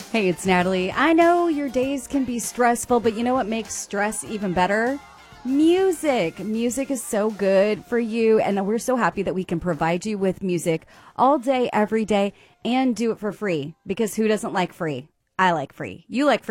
Hey, it's Natalie. I know your days can be stressful, but you know what makes stress even better? Music. Music is so good for you, and we're so happy that we can provide you with music all day, every day, and do it for free. Because who doesn't like free? I like free. You like free.